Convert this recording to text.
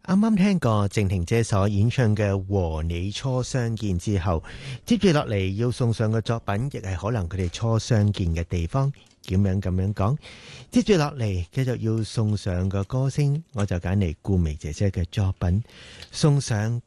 啱啱聽過靜婷姐所演唱嘅《和你初相見》之後，接住落嚟要送上嘅作品，亦係可能佢哋初相見嘅地方。點樣咁樣講？接住落嚟繼續要送上嘅歌聲，我就揀嚟顧媚姐姐嘅作品，送上